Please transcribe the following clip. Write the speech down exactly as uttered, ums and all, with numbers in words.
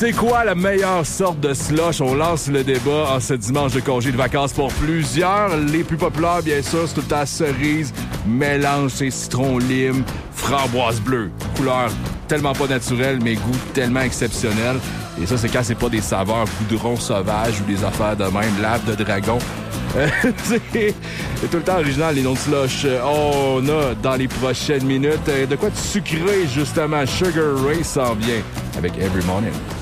C'est quoi la meilleure sorte de slush? On lance le débat en ce dimanche de congé de vacances pour plusieurs. Les plus populaires, bien sûr, c'est tout le temps cerise, mélange, c'est citron, lime, framboise bleue. Couleur tellement pas naturelle, mais goût tellement exceptionnel. Et ça, c'est quand c'est pas des saveurs goudron sauvage ou des affaires de même, lave de dragon. Euh, c'est tout le temps original, les noms de slush. Oh, on a dans les prochaines minutes de quoi de sucré, justement. Sugar Ray s'en vient avec Every Morning.